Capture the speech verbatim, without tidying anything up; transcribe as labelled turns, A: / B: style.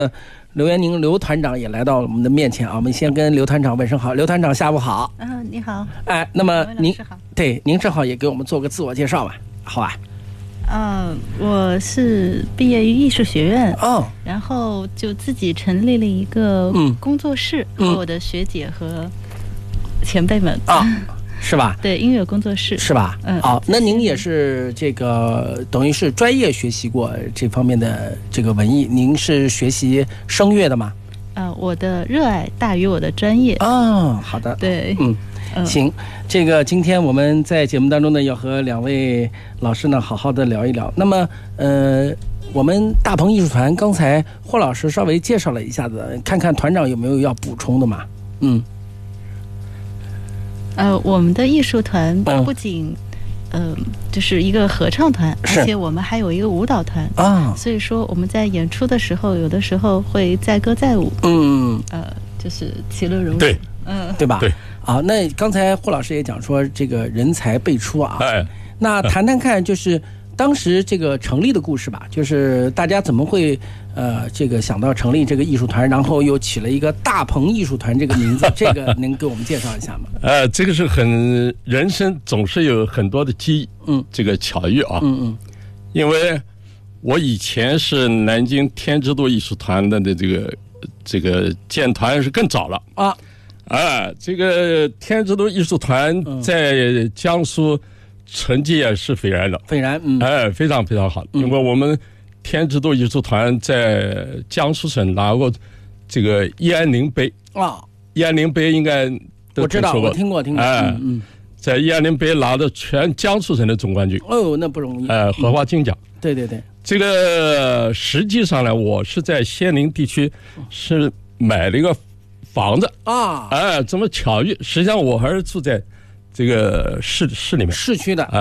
A: 刘元宁刘团长也来到我们的面前啊，我们先跟刘团长问声好。刘团长下午好。
B: 嗯、呃，你好。
A: 哎，那么您
B: 好
A: 对您正好也给我们做个自我介绍吧，好吧？
B: 嗯、呃，我是毕业于艺术学院
A: 哦，
B: 然后就自己成立了一个工作室，
A: 嗯、
B: 和我的学姐和前辈们
A: 啊。哦是吧？
B: 对，音乐工作室
A: 是吧？
B: 嗯，
A: 好、哦，那您也是这个等于是专业学习过这方面的这个文艺，您是学习声乐的吗？
B: 呃，我的热爱大于我的专业。
A: 哦，好的，
B: 对，
A: 嗯，嗯行，这个今天我们在节目当中呢，要和两位老师呢好好的聊一聊。那么，呃，我们大鹏艺术团刚才霍老师稍微介绍了一下子，看看团长有没有要补充的嘛？嗯。
B: 呃，我们的艺术团不仅，嗯、呃，就是一个合唱团，而且我们还有一个舞蹈团啊。所以说我们在演出的时候，有的时候会载歌载舞，嗯，呃，就是其乐融融，
C: 对，
B: 嗯，
A: 对吧？
C: 对。
A: 啊，那刚才霍老师也讲说，这个人才辈出啊，
C: 哎，
A: 那谈谈看，就是当时这个成立的故事吧，就是大家怎么会。呃，这个想到成立这个艺术团，然后又起了一个大鹏艺术团这个名字，这个能给我们介绍一下吗？
C: 呃，这个是很人生总是有很多的机，
A: 嗯，
C: 这个巧遇啊，
A: 嗯嗯，
C: 因为我以前是南京天之都艺术团的的这个这个建团是更早了啊，啊、呃，这个天之都艺术团在江苏成绩也是斐然的，
A: 斐然，嗯，
C: 哎、呃，非常非常好，因为我们。天之都艺术团在江苏省拿过这个叶安宁杯啊，叶安宁杯应该都
A: 我知道，我听过，听过。
C: 哎、
A: 嗯嗯，
C: 在叶安宁杯拿了全江苏省的总冠军。
A: 哦，那不容易。
C: 哎、呃，荷花金奖、
A: 嗯。对对对，
C: 这个实际上呢，我是在仙林地区是买了一个房子啊，哎、呃，这么巧遇，实际上我还是住在这个市市里面，
A: 市区的。
C: 啊、呃。